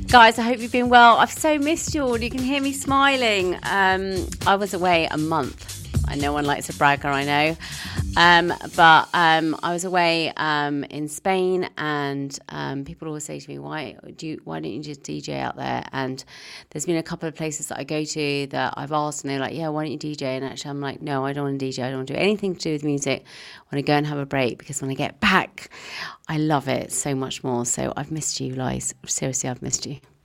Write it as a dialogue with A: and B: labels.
A: Guys, I hope you've been well. I've so missed you all. You can hear me smiling. I was away a month. No one likes a bragger, I know. But I was away in Spain, and people always say to me, why don't you just DJ out there? And there's been a couple of places that I go to that I've asked, and they're like, yeah, why don't you DJ? And actually I'm like, no, I don't want to DJ. I don't want to do anything to do with music. I want to go and have a break, because when I get back, I love it so much more. So I've missed you guys. Seriously, I've missed you.